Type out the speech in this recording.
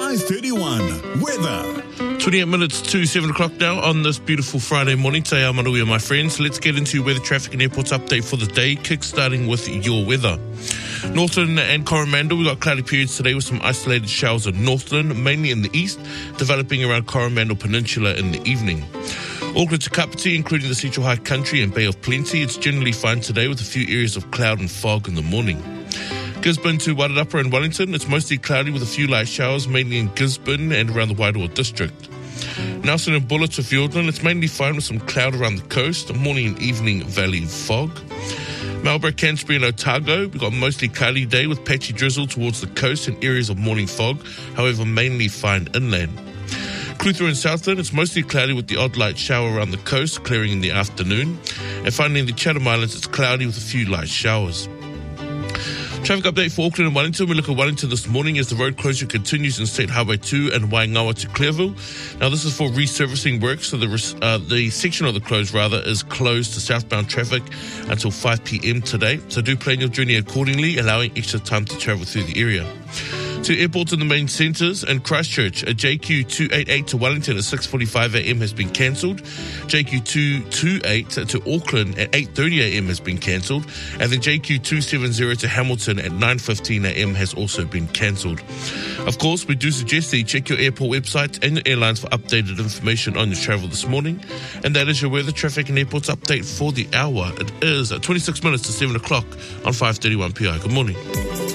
5:31 weather. 28 minutes to 7 o'clock now on this beautiful Friday morning. Te ao manuia, my friends. Let's get into weather, traffic and airports update for the day, kick-starting with your weather. Northland and Coromandel, we've got cloudy periods today with some isolated showers in Northland, mainly in the east, developing around Coromandel Peninsula in the evening. Auckland to Kapiti, including the Central High Country and Bay of Plenty, it's generally fine today with a few areas of cloud and fog in the morning. Gisborne to Wairarapa and Wellington, it's mostly cloudy with a few light showers, mainly in Gisborne and around the Wairoa district. Nelson and Buller to Fiordland, it's mainly fine with some cloud around the coast, morning and evening valley fog. Marlborough, Canterbury and Otago, we've got mostly cloudy day with patchy drizzle towards the coast and areas of morning fog, however mainly fine inland. Clutha and Southland, it's mostly cloudy with the odd light shower around the coast, clearing in the afternoon. And finally in the Chatham Islands, it's cloudy with a few light showers. Traffic update for Auckland and Wellington. We look at Wellington this morning as the road closure continues in State Highway 2 and Waingawa to Clearville. Now, this is for resurfacing work, so the section of the close, is closed to southbound traffic until 5 p.m. today. So do plan your journey accordingly, allowing extra time to travel through the area. To airports in the main centres and Christchurch, a JQ 288 to Wellington at 6:45 a.m. has been cancelled. JQ 228 to Auckland at 8:30 a.m. has been cancelled. And the JQ 270 to Hamilton at 9:15 a.m. has also been cancelled. Of course, we do suggest that you check your airport website and your airlines for updated information on your travel this morning. And that is your weather, traffic and airports update for the hour. It is 26 minutes to 7 o'clock on 5:31 PI. Good morning.